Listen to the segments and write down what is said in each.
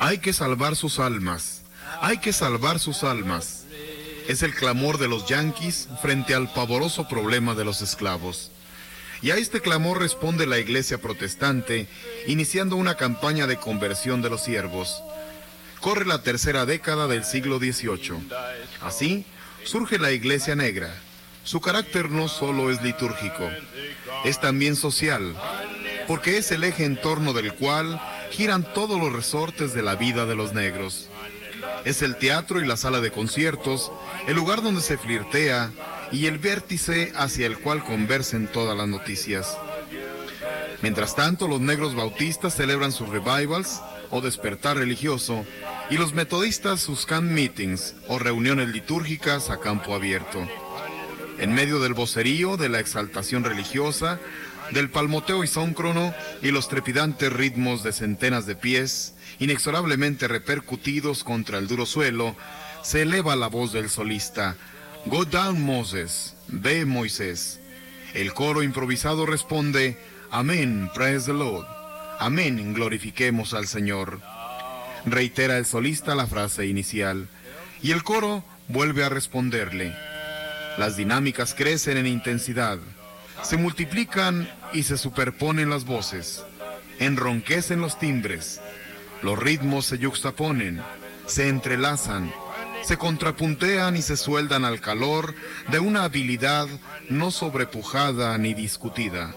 Hay que salvar sus almas. Hay que salvar sus almas. Es el clamor de los yanquis frente al pavoroso problema de los esclavos. Y a este clamor responde la Iglesia protestante, iniciando una campaña de conversión de los siervos. Corre la tercera década del siglo XVIII. Así, surge la Iglesia Negra. Su carácter no solo es litúrgico, es también social, porque es el eje en torno del cual giran todos los resortes de la vida de los negros. Es el teatro y la sala de conciertos, el lugar donde se flirtea y el vértice hacia el cual conversen todas las noticias. Mientras tanto, los negros bautistas celebran sus revivals o despertar religioso y los metodistas sus camp meetings o reuniones litúrgicas a campo abierto. En medio del vocerío, de la exaltación religiosa, del palmoteo isóncrono y los trepidantes ritmos de centenas de pies, inexorablemente repercutidos contra el duro suelo, se eleva la voz del solista: "Go down, Moses", ve Moisés. El coro improvisado responde: "Amén, praise the Lord", amén, glorifiquemos al Señor. Reitera el solista la frase inicial, y el coro vuelve a responderle. Las dinámicas crecen en intensidad, se multiplican y se superponen las voces, enronquecen los timbres, los ritmos se yuxtaponen, se entrelazan, se contrapuntean y se sueldan al calor de una habilidad no sobrepujada ni discutida.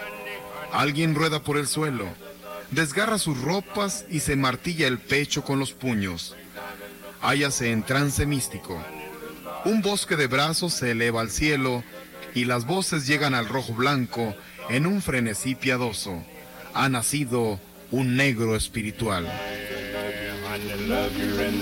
Alguien rueda por el suelo, desgarra sus ropas y se martilla el pecho con los puños. Hállase en trance místico. Un bosque de brazos se eleva al cielo y las voces llegan al rojo blanco en un frenesí piadoso. Ha nacido un negro espiritual.